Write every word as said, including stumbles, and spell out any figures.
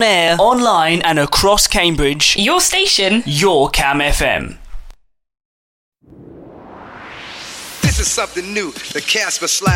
air, online and across Cambridge. Your station. Your Cam F M. This is something new. The Casper Slide.